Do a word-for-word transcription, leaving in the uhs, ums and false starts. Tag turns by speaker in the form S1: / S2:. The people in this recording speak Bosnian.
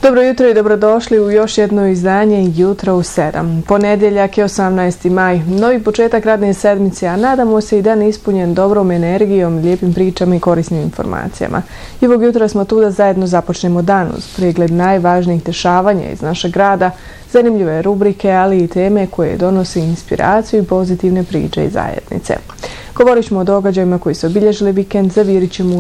S1: Dobro jutro i dobrodošli u još jedno izdanje Jutro u sedam. Ponedjeljak je osamnaesti maj, novi početak radne sedmice, a nadamo se i dan ispunjen dobrom energijom, lijepim pričama i korisnim informacijama. I ovog jutra smo tu da zajedno započnemo dan uz pregled najvažnijih dešavanja iz našeg grada, zanimljive rubrike, ali i teme koje donose inspiraciju i pozitivne priče iz zajednice. Govorit ćemo o događajima koji su obilježili vikend, zavirit ćemo u